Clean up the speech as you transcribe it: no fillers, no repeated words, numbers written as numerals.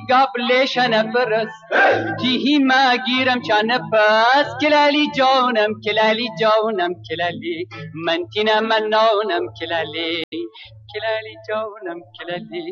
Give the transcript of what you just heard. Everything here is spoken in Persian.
قبل شنفرس جیهی ما گیرم چنفس کلالی جانم کلالی جانم کلالی من تینا من نانم کلالی کلالی جانم کلالی